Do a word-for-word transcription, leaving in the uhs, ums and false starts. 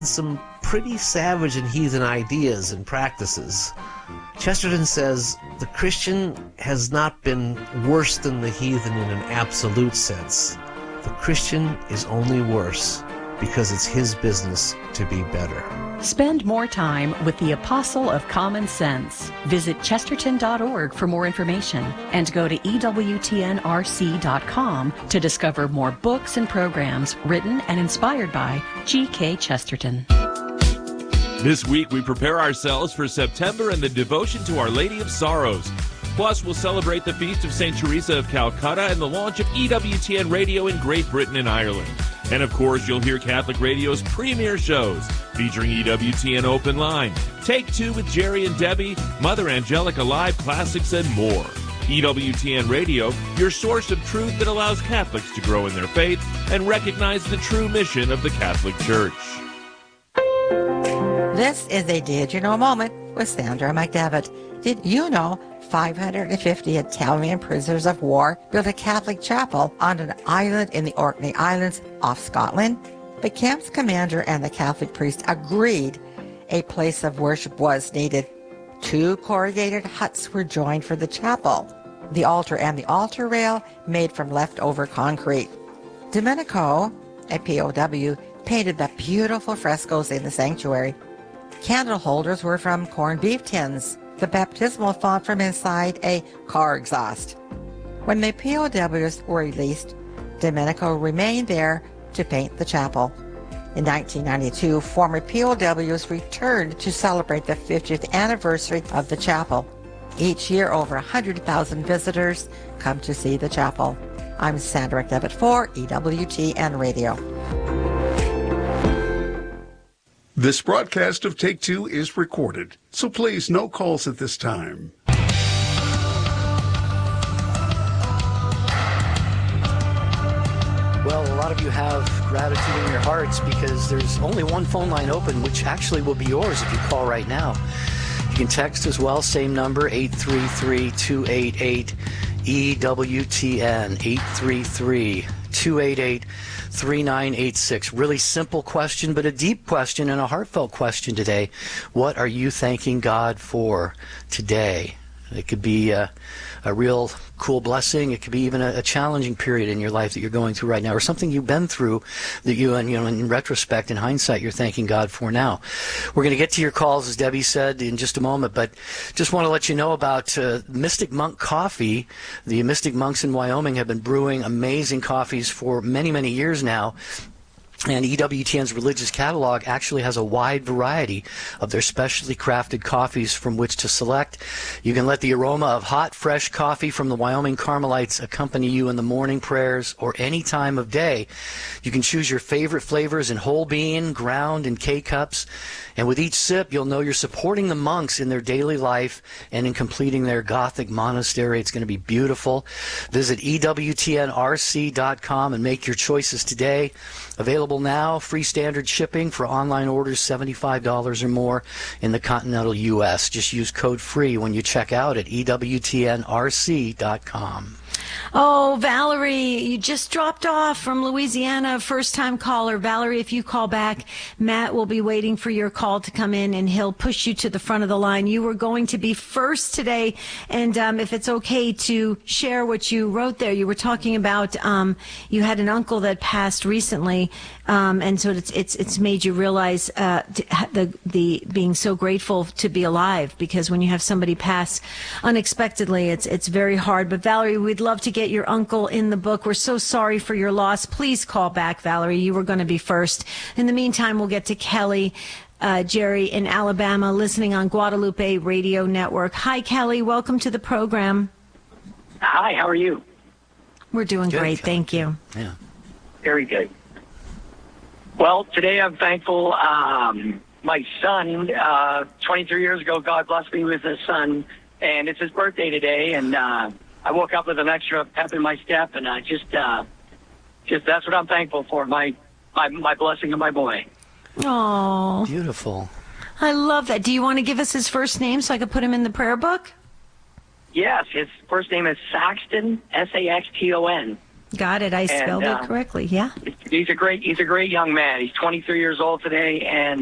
some pretty savage and heathen ideas and practices. Chesterton says the Christian has not been worse than the heathen in an absolute sense. The Christian is only worse because it's his business to be better. Spend more time with the Apostle of Common Sense. Visit chesterton dot org for more information and go to E W T N R C dot com to discover more books and programs written and inspired by G K Chesterton. This week we prepare ourselves for September and the devotion to Our Lady of Sorrows. Plus, we'll celebrate the Feast of Saint Teresa of Calcutta and the launch of E W T N Radio in Great Britain and Ireland. And of course, you'll hear Catholic Radio's premier shows featuring E W T N Open Line, Take Two with Jerry and Debbie, Mother Angelica Live Classics, and more. E W T N Radio, your source of truth that allows Catholics to grow in their faith and recognize the true mission of the Catholic Church. This is a Did You Know moment with Sandra McDevitt. Did you know five hundred fifty Italian prisoners of war built a Catholic chapel on an island in the Orkney Islands off Scotland? The camp's commander and the Catholic priest agreed a place of worship was needed. Two corrugated huts were joined for the chapel, the altar and the altar rail made from leftover concrete. Domenico, a P O W, painted the beautiful frescoes in the sanctuary. Candle holders were from corned beef tins, the baptismal font from inside a car exhaust. When the P O Ws were released, Domenico remained there to paint the chapel. In nineteen ninety-two, former P O Ws returned to celebrate the fiftieth anniversary of the chapel. Each year, over one hundred thousand visitors come to see the chapel. I'm Sandra McDevitt for E W T N Radio. This broadcast of Take Two is recorded, so please no calls at this time. Well, a lot of you have gratitude in your hearts because there's only one phone line open, which actually will be yours if you call right now. You can text as well, same number, eight three three, two eight eight, E W T N, eight three three, two eight eight, three nine eight six. Really simple question, but a deep question and a heartfelt question today. What are you thanking God for today? It could be a, a real cool blessing. It could be even a, a challenging period in your life that you're going through right now, or something you've been through that you, and you know, in retrospect, in hindsight, you're thanking God for now. We're going to get to your calls, as Debbie said, in just a moment, but just want to let you know about uh, Mystic Monk Coffee. The Mystic Monks in Wyoming have been brewing amazing coffees for many, many years now. And E W T N's religious catalog actually has a wide variety of their specially crafted coffees from which to select. You can let the aroma of hot, fresh coffee from the Wyoming Carmelites accompany you in the morning prayers or any time of day. You can choose your favorite flavors in whole bean, ground, and K-cups. And with each sip, you'll know you're supporting the monks in their daily life and in completing their Gothic monastery. It's going to be beautiful. Visit E W T N R C dot com and make your choices today. Available now, free standard shipping for online orders seventy-five dollars or more in the continental U S. Just use code FREE when you check out at E W T N R C dot com. Oh, Valerie, you just dropped off from Louisiana, first-time caller. Valerie, if you call back, Matt will be waiting for your call to come in, and he'll push you to the front of the line. You were going to be first today, and um, if it's okay to share what you wrote there, you were talking about um, you had an uncle that passed recently, um, and so it's it's it's made you realize uh, the the being so grateful to be alive, because when you have somebody pass unexpectedly, it's it's very hard. But Valerie, we'd love to get your uncle in the book. We're so sorry for your loss. Please call back, Valerie. You were going to be first. In the meantime, we'll get to Kelly, uh, Jerry in Alabama, listening on Guadalupe Radio Network. Hi, Kelly. Welcome to the program. Hi, how are you? We're doing Good, great. Kelly. Thank you. Yeah. Very good. Well, today I'm thankful. Um, my son, uh, twenty-three years ago, God blessed me with a son, and it's his birthday today, and uh, I woke up with an extra pep in my step, and I just, uh, just that's what I'm thankful for, my, my, my blessing of my boy. Oh, Beautiful. I love that. Do you want to give us his first name so I could put him in the prayer book? Yes, his first name is Saxton, S A X T O N. Got it. I spelled uh, it correctly. Yeah. He's a great he's a great young man. He's twenty-three years old today, and